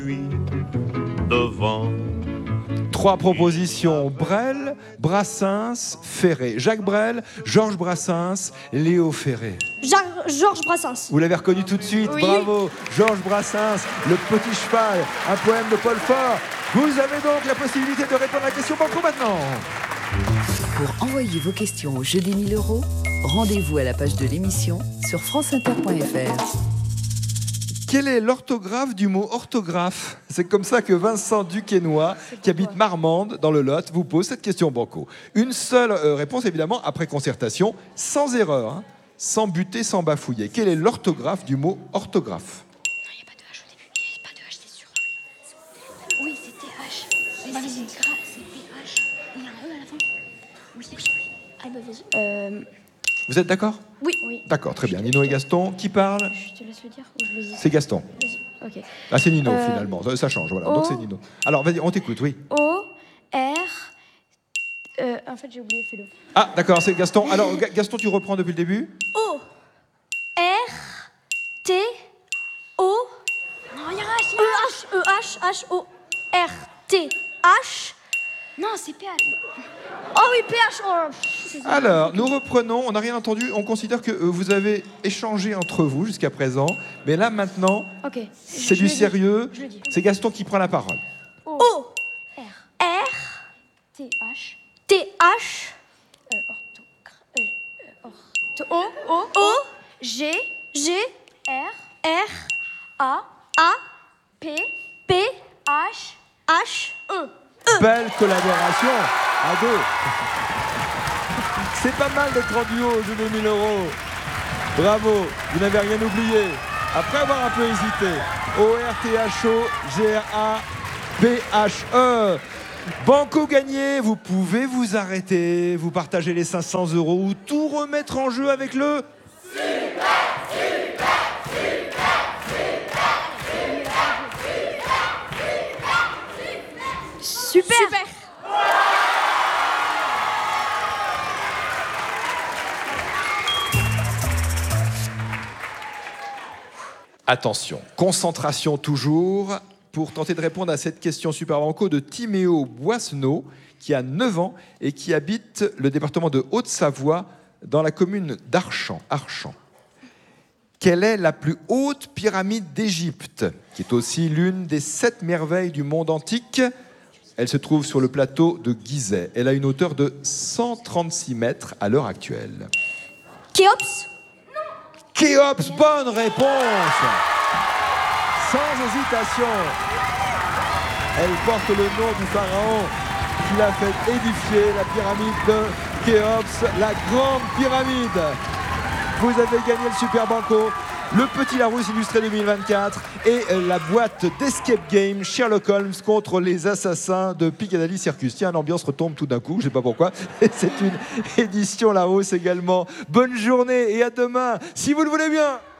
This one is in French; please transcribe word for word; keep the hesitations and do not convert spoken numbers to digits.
devant. Trois propositions, Brel, Brassens, Ferré. Jacques Brel, Georges Brassens, Léo Ferré. Ja- Georges Brassens. Vous l'avez reconnu tout de suite, Oui. bravo. Georges Brassens, Le Petit Cheval, un poème de Paul Fort. Vous avez donc la possibilité de répondre à la question banco maintenant. Pour envoyer vos questions au jeu des mille euros, rendez-vous à la page de l'émission sur franceinter point f r. Quelle est l'orthographe du mot orthographe? C'est comme ça que Vincent Duquesnoy, qui habite Marmande, dans le Lot, vous pose cette question banco. Une seule euh, réponse, évidemment, après concertation, sans erreur, hein, sans buter, sans bafouiller. Quelle est l'orthographe du mot orthographe? Non, il n'y a pas de H au début. Il n'y a pas de H, c'est sûr. Oui, c'était H. Mais c'est grave, c'est P H. Il y a un E à la fin. Oui, oui. Ah, bah, vas-y. Euh... Vous êtes d'accord? Oui. oui. D'accord, très bien. Nino et Gaston, qui parle? Je te laisse le dire ou je le dis? C'est Gaston. Vas-y. Ok. Ah, c'est Nino, Euh, finalement. Ça change, voilà. O- Donc c'est Nino. Alors, vas-y, on t'écoute, oui. O, R... Euh, en fait, j'ai oublié, fais-le. Ah, d'accord, c'est Gaston. Alors, Ga- Gaston, tu reprends depuis le début? O, R, T, O... Non, il y a un H, E, H, E, H, H, O, R, T, H... Non, c'est P H. Oh oui, P H. Oh, c'est- Alors, nous reprenons. On n'a rien entendu. On considère que euh, vous avez échangé entre vous jusqu'à présent. Mais là, maintenant, Ok. c'est Je du le dis. sérieux. Je le dis. C'est Gaston qui prend la parole. O, R, R, T, H, T, H, euh, orthogra- euh, euh, ortho- O, O, O, G, G, R, R, A, A, P, P, H, H, E. Belle collaboration à deux. C'est pas mal d'être en duo au jeu des mille euros. Bravo, vous n'avez rien oublié. Après avoir un peu hésité, O R T H O G R A P H E. Banco gagné, vous pouvez vous arrêter, vous partager les cinq cents euros ou tout remettre en jeu avec le... Super. Super. Attention, concentration toujours pour tenter de répondre à cette question Super Banco de Timéo Boissenot, qui a neuf ans et qui habite le département de Haute-Savoie dans la commune d'Archamps. Archamps. Quelle est la plus haute pyramide d'Égypte, qui est aussi l'une des sept merveilles du monde antique? Elle se trouve sur le plateau de Gizeh. Elle a une hauteur de cent trente-six mètres à l'heure actuelle. Khéops. Khéops, bonne réponse. Sans hésitation. Elle porte le nom du pharaon qui l'a fait édifier, la pyramide de Khéops, la grande pyramide. Vous avez gagné le Super Banco, le Petit Larousse illustré deux mille vingt-quatre et la boîte d'Escape Game Sherlock Holmes contre les assassins de Piccadilly Circus. Tiens, l'ambiance retombe tout d'un coup, je ne sais pas pourquoi. C'est une édition Larousse également. Bonne journée et à demain, si vous le voulez bien.